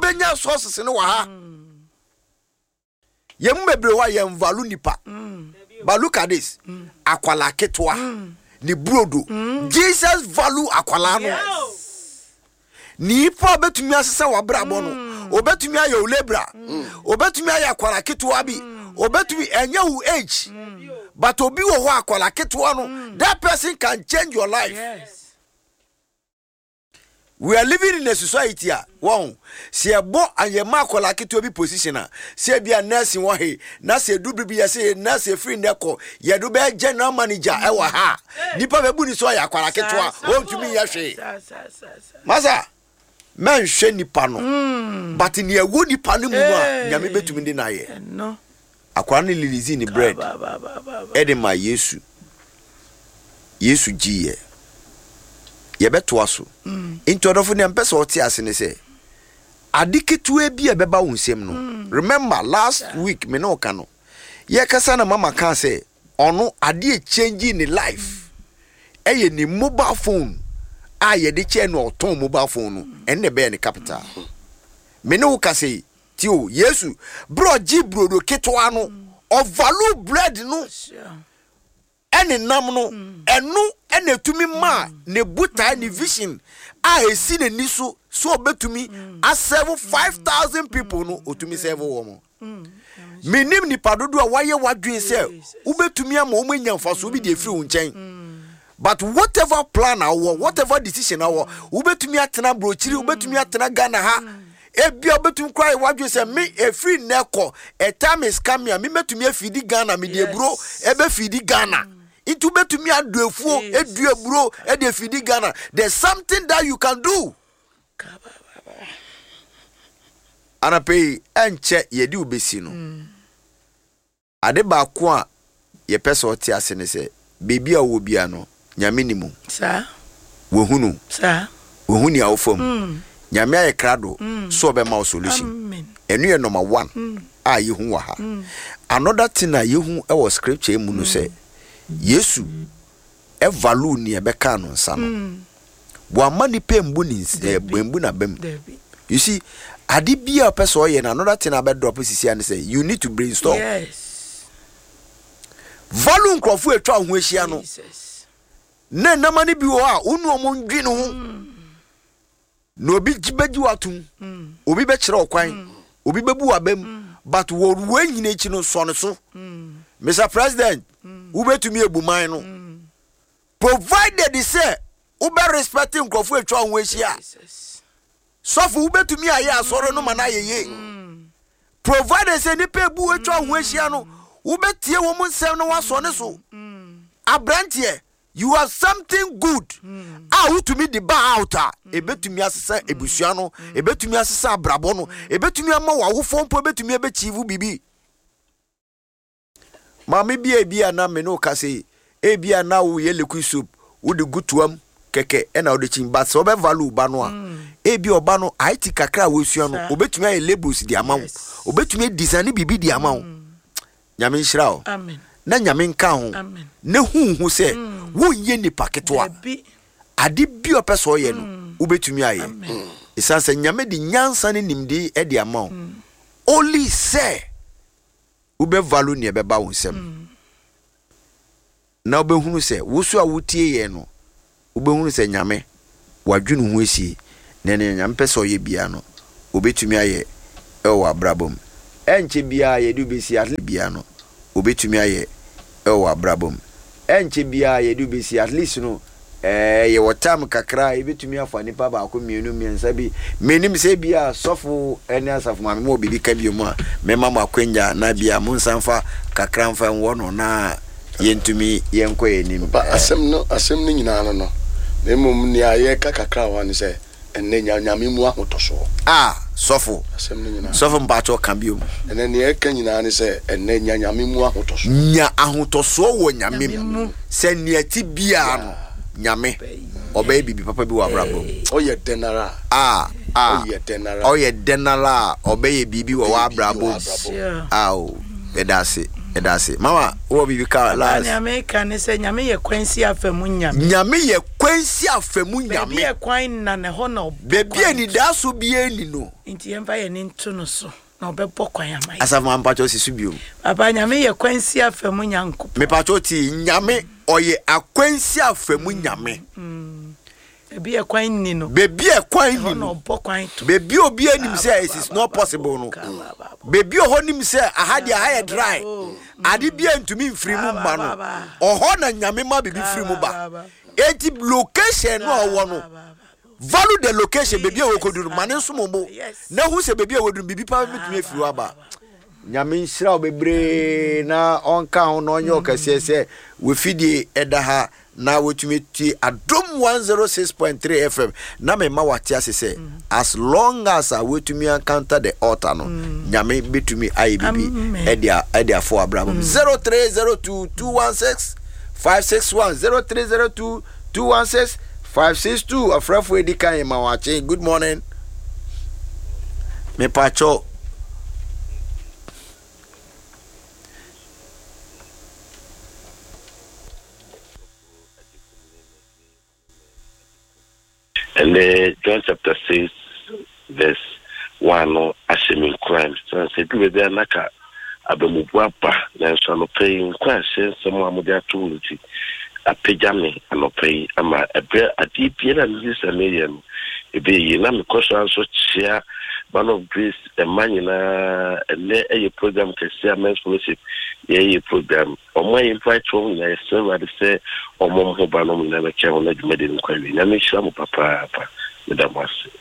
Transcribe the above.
ubenya sources ne wa ha yem bebre wa yem value nipa but look at this akwala ketwa ni brodo Jesus value akwala no nipa betumi asesa wa brabo no obetumi aye olebra obetumi aye akwala ketwa bi obetumi enya wu age but obi wo ho akwala ketwa no that person can change your life. Yes. We are living in a society wow se ebo anyema akwala ketwa bi position se bia nursing wo he na se du bibi ya se na se free neko ye do be general manager e wa ha nipa bebu ni so ya akwala ketwa o ntumi ya hwe masa man hwe nipa no but ni ewo nipa no mu a nyame betumi ndi na ye no akwala ni lilizi ni bread edema yesu giye ye beto aso into odofo ne mpesa oti ase ne se adiketu e bia beba wonsem no remember last week me no ka no ye kasa na mama kan say ono ade e change in life eye ni mobile phone a ye de che no oton mobile phone no enne be ne capital me no ka say ti o yesu bro ji brodo ketwa no o value bread no ene nam no enu ene tumi ma ne buta ne vision a esi ne niso so obetumi a serve 5,000 people no otumi serve wo mo minim ni padodo a waye wadwen se ubetumi ama o manya mfaso obi de free wo nchen but whatever plan awo whatever decision awo ubetumi atena brochiri ubetumi atena Ghana ha ebia obetum cry wadwe se me e free neko a time is coming me metumi afidi Ghana me de bro ebe fidi Ghana itu betumi adu efuo edu ebro e de fidi Ghana. There's something that you can do. Ana pay enche yedi ubesi no ade ba ko a ye pese oti ase ne se bebi a wo bia no nyame ni mu sa wo hunu sa wo huni awofam nyame aye krado so be ma solution enu ye number 1 a ye hu wa ha another thing a ye hu e was scripture mu no se Yesu e value ni e beka no nsa no wa mani pe mbu ni mbu na bem. You see ade bia person ye na another thing about drop sisi and say you need to brainstorm. Yes. Value nkrofo etwa ho ehia no. Na namani bi wo a unu omo ndwi no ho. No obi gibeji watum. Obi be kire okwan. Obi bebu abem but wo ruanyina echi no so ne so. Mr. President, ubetumi ebuman no. Provided he say ube respecting nkrofo etwa ho ehia. So for ubetumi aye asoro no mana ye provided say ni pe bu etwa ho ehia no ubetie wo mu nsem no waso ne so abrantie you are something good utumi the bar out ebetumi asesa ebusua no ebetumi asesa abrabo no ebetumi ama wa wo fompo ebetumi ebechivu bibi mama bia na me no ka say bia na wo ye leku soup wo de gutuam keke ena ode chimba so be value ba no a ebi oba no IT kakra wosua no obetumi aye labels di amawo obetumi design bibi di amawo nyame nhira o amen na nyame nka ho na hu se wo ye ni paketoa ade bi opeso ye no obetumi aye isanse nyame di nyansa ne nimdi e di amawo only say ube value ni ebe ba wonsem na obehunu se wosu a wotie ye no ubehunu se nyame wadwunu ho esi nene nyame pese oye bia no obetumi aye ewo abrabom enche bia ye du besi at bia no obetumi aye ewo abrabom enche bia ye du besi at least no ye wotam kakra ebetumi afa nipa ba ko mienu miensa bi menim se bia sofo ene asafo ma me mo bibi ka bi mu a me mama kwenya na bia munsanfa kakra mfa nwo no na yentumi yenko enim ba asem no nyina no nemum ni aye kakra wan se enne nyame mu ahotoso sofo sofo mpacho kan biom enne ne e kan nyina ne se enne nyame mu ahotoso nya ahotoso wo nyame mu se ne ati bia no nyame obey bibi papa bi wa brabo oye denara oye denara obey bibi wa brabo bedase that's it. Mama, what be car last? America ne say nyame ye kwansi afemu nyame. Nyame ye kwansi afemu nyame. Be ye kwan na ne ho na Baby ani da so bi ani no. Nti yemfa ye ne nto no so. Na obebọ kwan amai. Asa ma mpacho sisu biom. Baba nyame ye kwansi afemu nyanko. Me pacho ti nyame oye akwansi afemu nyame. Baby e kwan ni no. Baby e kwan ni no obọ kwan to. Baby obi anim say it is not possible no. Baby oho nim say ahade aha dry. Ade bia ntumi mfiri mu ma no. Oho na nyame ma baby firi mu ba. Enti location no owo no. Value the location baby we koduru mane nso mombo. Na hu se baby we koduru bibi pa metumi afiri wa ba. Nyame nhira obebre na onka ho no onye okase se we fidie edaha na wetumi ti adom 106.3 FM na me ma wate ase se as long as I wetumi encounter the altar no nyame betumi IBB edia for Abraham 0302216561 0302216562 afrafo edika e ma wache. Good morning me pacho and John chapter 6 verse 1 assuming crime. So I said do there naka abemubuapa na so no pay question someone mo dia toolity a pejame and pay ama ebre adipie na this American ebe ye na me question so share man of grace a man na a program kesi men's fellowship ye program o mo invite from na server dey say o mo ho ba no na me ke ho na dwuma de nkwawi na me hira mo papa me da mo ase.